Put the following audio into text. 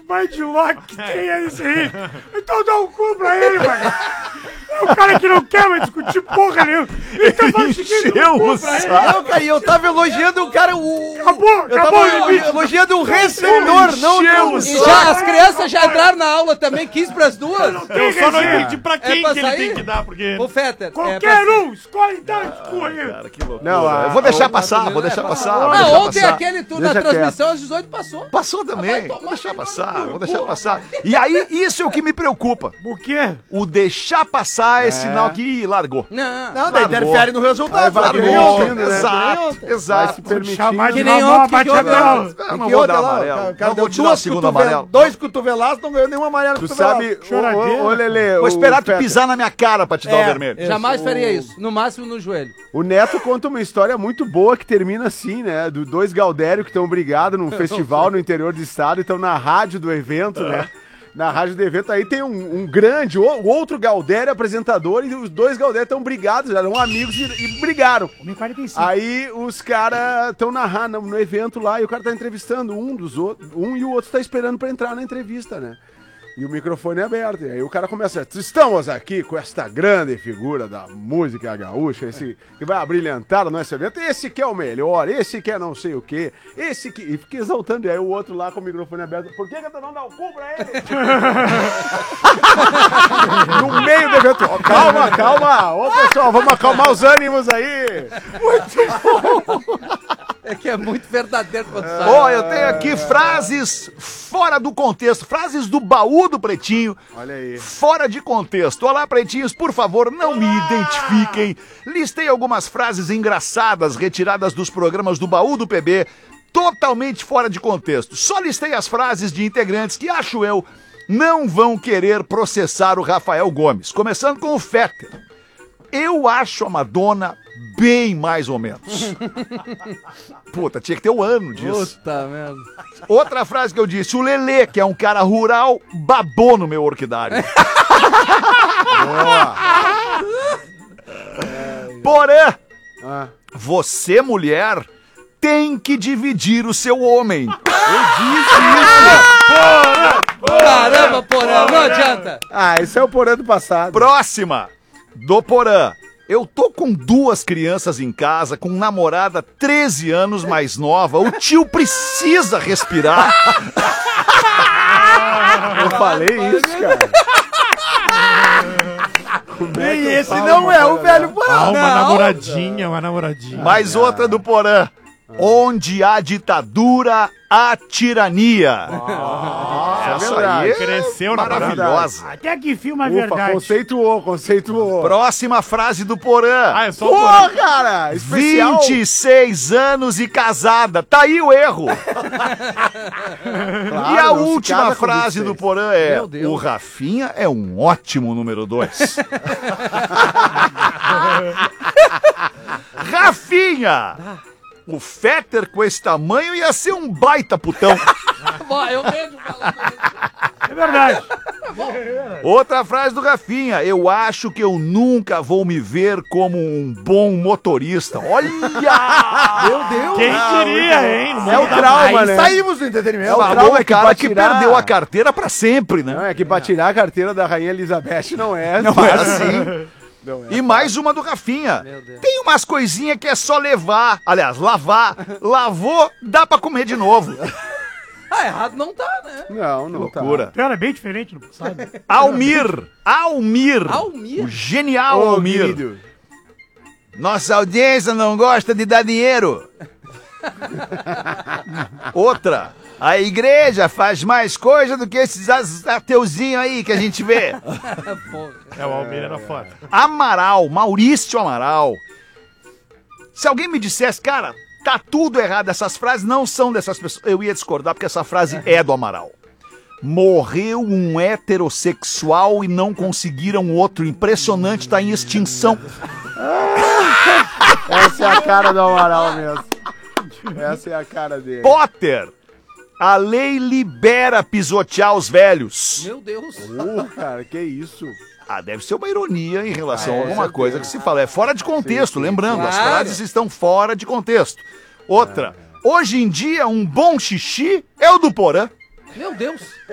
mandilocas que tem esse aí. Então dá um cu pra ele, mano. É o cara que não quer mais discutir porra nenhuma. Então vai seguir um cu pra ele. Não, cara, e eu tava elogiando o cara, Acabou tava o limite. elogiando o recebedor, não. E já, as crianças já entraram na aula também, 15 pras 2. Eu só não entendi pra quem pra que ele sair? tem que dar, porque... Ô, Fetter. Qualquer um, escolhe e dá esse cu aí. Cara, que loucura. Não, Eu vou deixar passar, vou deixar passar. vou deixar Não, ontem passar. aquele na Deixa transmissão às 18 passou. Passou também. Vou deixar passar, vou deixar passar. E aí, isso é o que me preocupa. O quê? O deixar passar é sinal que largou. Não, daí interfere no resultado. vai largou. ganhar ouvindo, né? Exato, Vai exato. se permitir. Chamar de Que nem mamão, ontem, bate que a ontem. bola. Eu não vou dar amarelo. Não vou tirar o segundo amarelo. 2 cotovelaços, não ganhou nenhum amarelo. Tu sabe, ô Lelê, Vou esperar tu Fetter, pisar na minha cara pra te dar o vermelho. Jamais faria isso. No máximo no joelho. O Neto conta uma história muito boa que termina assim, né? Do dois Galdério que estão brigados num festival no interior do estado e estão na rádio do evento, né? Na rádio do evento, aí tem um grande, o outro Galdério apresentador, e os dois Galdério estão brigados, eram amigos e brigaram. 1,45. Aí os caras estão narrando no evento lá e o cara tá entrevistando um dos outros, e o outro tá esperando pra entrar na entrevista, né? E o microfone é aberto. E aí o cara começa, estamos aqui com esta grande figura da música gaúcha, esse que vai abrilhantar o nosso evento, esse que é o melhor, esse que é não sei o quê, esse que... E fica exaltando, e aí o outro lá com o microfone aberto, por que tu não dá o cu pra ele? No meio do evento, ó, calma, ô pessoal, vamos acalmar os ânimos aí. É que é muito verdadeiro quando sai. Ó, eu tenho aqui frases fora do contexto, frases do baú do Pretinho. Olha aí. Fora de contexto. Olá, pretinhos, por favor, não me identifiquem. Listei algumas frases engraçadas retiradas dos programas do baú do PB, totalmente fora de contexto. Só listei as frases de integrantes que, acho eu, não vão querer processar o Rafael Gomes. Começando com o Fetter. Eu acho a Madonna bem mais ou menos. Puta, tinha que ter um ano disso. Puta merda. Outra frase que eu disse, o Lelê, que é um cara rural, babou no meu orquidário. Porém, você, mulher, tem que dividir o seu homem. Caramba, porra, não adianta. Ah, esse é o Porã do passado. Próxima, do Porã. Eu tô com 2 crianças em casa, com namorada 13 anos mais nova. O tio precisa respirar. Eu falei isso, cara. E esse não é o velho Porã. Uma namoradinha. Mais outra do Porã. Onde há ditadura, há tirania. Essa aí é Cresceu na maravilhosa. Até que filma a Ufa, verdade. conceituou. Próxima frase do Porã. Ah, é só o Pô, Porã. cara, especial. 26 anos e casada. Tá aí o erro. Claro, E a não se última casa com frase 26. do Porã é: Meu Deus. o Rafinha é um ótimo número 2. Rafinha! O Fetter com esse tamanho ia ser um baita putão. Bom, eu vejo falando isso. É verdade. Outra frase do Rafinha: eu acho que eu nunca vou me ver como um bom motorista. Olha! Meu Deus. Quem diria, hein? É o trauma, Aí né? saímos do entretenimento. É o Falou trauma o que cara pra que tirar- perdeu a carteira pra sempre, né? Não, é que pra tirar a carteira da Rainha Elizabeth não é assim. E mais uma do Rafinha. Deus. Tem umas coisinhas que é só levar. Aliás, lavar. Lavou, dá pra comer de novo. Ah, errado não tá, né? Não Loucura. Tu era bem diferente no passado. Almir. Almir? O genial Ô, Almir. querido. Nossa audiência não gosta de dar dinheiro. Outra. A igreja faz mais coisa do que esses ateuzinhos aí que a gente vê. É, o Almir era foda. Amaral, Maurício Amaral. Se alguém me dissesse, cara, tá tudo errado, essas frases não são dessas pessoas, eu ia discordar, porque essa frase é do Amaral. Morreu um heterossexual e não conseguiram outro. Impressionante, tá em extinção. Essa é a cara do Amaral mesmo. Essa é a cara dele. Potter, a lei libera pisotear os velhos. Meu Deus. Cara, que isso? Ah, deve ser uma ironia em relação a alguma coisa que se fala. É fora de contexto, lembrando, as Claro. frases estão fora de contexto. Outra, hoje em dia um bom xixi é o do Porã. Meu Deus.